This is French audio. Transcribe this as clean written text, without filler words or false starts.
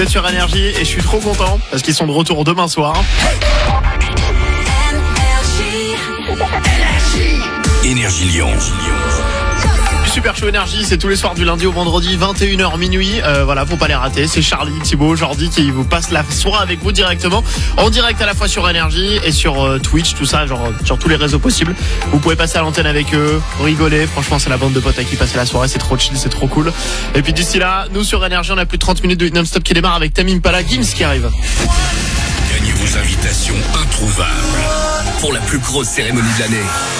Sur Énergie et je suis trop content parce qu'ils sont de retour demain soir. Énergie Lyon. Super Show Énergie, c'est tous les soirs du lundi au vendredi 21h minuit. Voilà, faut pas les rater. C'est Charlie, Thibaut, Jordi qui vous passe la soirée avec vous directement en direct à la fois sur Énergie et sur Twitch, tout ça, genre sur tous les réseaux possibles. Vous pouvez passer à l'antenne avec eux, rigoler. Franchement, c'est la bande de potes avec qui passer la soirée, c'est trop chill, c'est trop cool. Et puis d'ici là, nous sur Énergie, on a plus de 30 minutes de non-stop qui démarre avec Tamim Pala, Gims qui arrive. Gagnez vos invitations introuvables pour la plus grosse cérémonie de l'année.